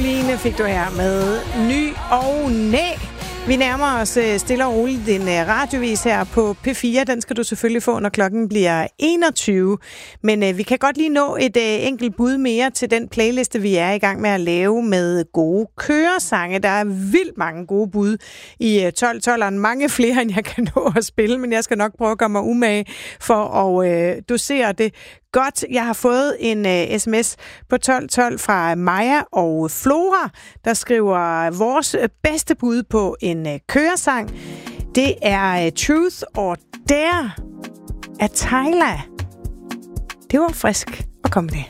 Line fik du her med Ny og Næ. Vi nærmer os stille og roligt din radiovis her på P4. Den skal du selvfølgelig få, når klokken bliver 21. Men vi kan godt lige nå et enkelt bud mere til den playliste, vi er i gang med at lave med gode køresange. Der er vildt mange gode bud i 12-12'eren. Mange flere, end jeg kan nå at spille, men jeg skal nok prøve at gøre mig umage for at dosere det godt. Jeg har fået en sms på 1212 fra Maja og Flora, der skriver, vores bedste bud på en køresang, det er Truth or Dare af Tyla. Det var frisk at komme det.